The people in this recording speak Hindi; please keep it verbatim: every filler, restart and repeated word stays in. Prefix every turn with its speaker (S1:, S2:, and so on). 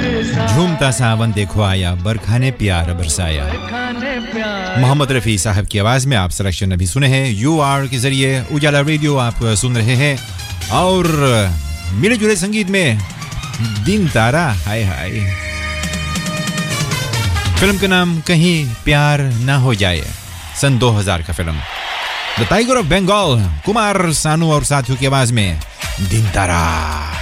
S1: झूमता सावन देखो आया, बरखा ने प्यार बरसाया। मोहम्मद रफ़ी साहब की आवाज़ में आप सिलेक्शन अभी सुने हैं यू आर के जरिए उजाला रेडियो आप सुन रहे हैं। और मिले जुले संगीत में दिन तारा, हाय हाय। फिल्म का नाम कहीं प्यार ना हो जाए, सन दो हज़ार का film. The tiger of Bengal, Kumar Sanu और साथियों की आवाज़ में दिन तारा।